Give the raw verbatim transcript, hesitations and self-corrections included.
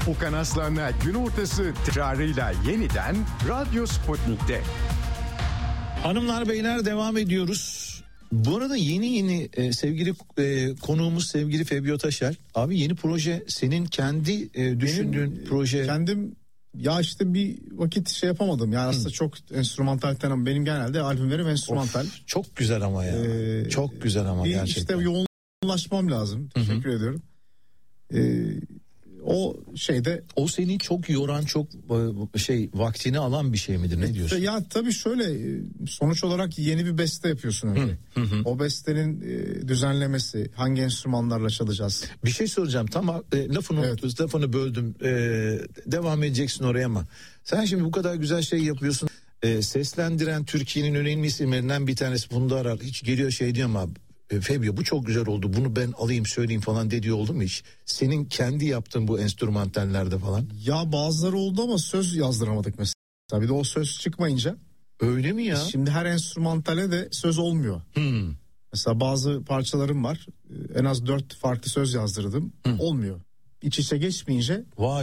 Okan Aslan'la gün ortası tekrarıyla yeniden Radyo Sputnik'te. Hanımlar beyler devam ediyoruz. Bu arada yeni yeni e, sevgili e, konuğumuz sevgili Febio Taşer. Abi yeni proje senin kendi e, düşündüğün Benim, proje. Kendim ya işte bir vakit şey yapamadım. Yani aslında Hı. çok enstrümantal tanım. Benim genelde albümlerim enstrümantal. Of, çok güzel ama ya. Ee, çok güzel ama bir gerçekten. İşte yoğunlaşmam lazım. Teşekkür Hı-hı. ediyorum. Ee, o şeyde o seni çok yoran, çok şey vaktini alan bir şey midir, ne diyorsun? Ya tabii şöyle, sonuç olarak yeni bir beste yapıyorsun önce. Hı hı. O bestenin düzenlemesi, hangi enstrümanlarla çalacağız? Bir şey soracağım, tamam, e, lafını evet. lafını böldüm. E, devam edeceksin oraya ama sen şimdi bu kadar güzel şey yapıyorsun. E, seslendiren Türkiye'nin önemli isimlerinden bir tanesi Funda Arar hiç geliyor şey diyor mu abi? Febio bu çok güzel oldu, bunu ben alayım söyleyeyim falan dediği oldu mu hiç? Senin kendi yaptığın bu enstrümantallerde falan. Ya bazıları oldu ama söz yazdıramadık mesela. Bir de o söz çıkmayınca. Öyle mi ya? Şimdi her enstrümantale de söz olmuyor. Hmm. Mesela bazı parçalarım var, en az dört farklı söz yazdırdım. Hmm. Olmuyor. İç içe geçmeyince. Vay.